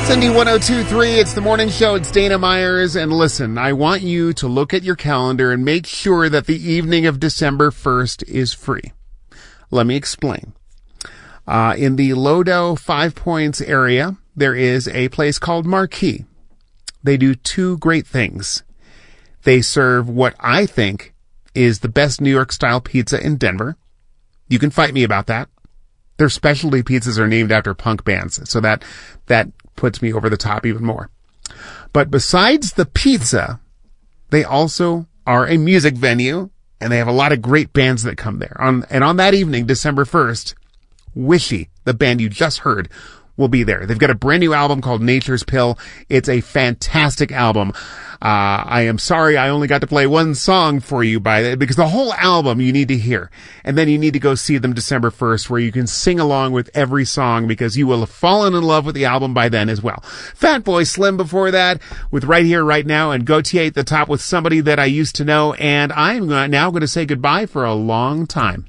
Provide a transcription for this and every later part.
Cindy 102.3, it's the morning show. It's Dana Myers. And listen, I want you to look at your calendar and make sure that the evening of December 1st is free. Let me explain. In the Lodo 5 Points area, there is a place called Marquee. They do two great things. They serve what I think is the best New York style pizza in Denver. You can fight me about that. Their specialty pizzas are named after punk bands, so that puts me over the top even more. But besides the pizza, they also are a music venue, and they have a lot of great bands that come there. And on that evening, December 1st, Wishy, the band you just heard, will be there. They've got a brand new album called Nature's Pill. It's a fantastic album. I am sorry I only got to play one song for you because the whole album you need to hear. And then you need to go see them December 1st, where you can sing along with every song because you will have fallen in love with the album by then as well. Fatboy Slim before that with Right Here, Right Now, and Gautier at the top with Somebody That I Used to Know. And I'm now going to say goodbye for a long time.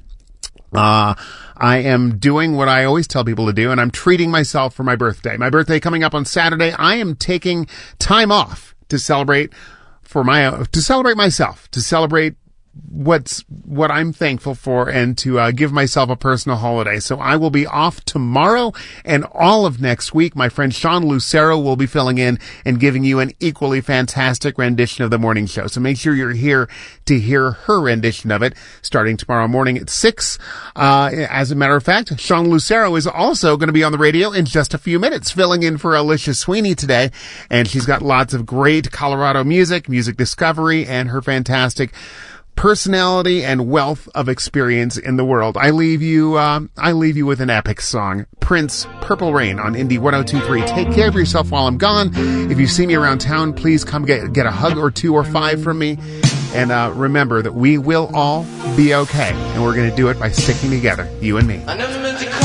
I am doing what I always tell people to do, and I'm treating myself for my birthday. My birthday coming up on Saturday. I am taking time off to celebrate myself, to celebrate what I'm thankful for, and to give myself a personal holiday. So I will be off tomorrow and all of next week. My friend Sean Lucero will be filling in and giving you an equally fantastic rendition of the morning show. So make sure you're here to hear her rendition of it starting tomorrow morning at 6. As a matter of fact, Sean Lucero is also going to be on the radio in just a few minutes, filling in for Alicia Sweeney today. And she's got lots of great Colorado music discovery, and her fantastic personality and wealth of experience in the world. I leave you with an epic song. Prince, Purple Rain on Indie 102.3. Take care of yourself while I'm gone. If you see me around town, please come get a hug or 2 or 5 from me. And remember that we will all be okay. And we're going to do it by sticking together, you and me. I never meant to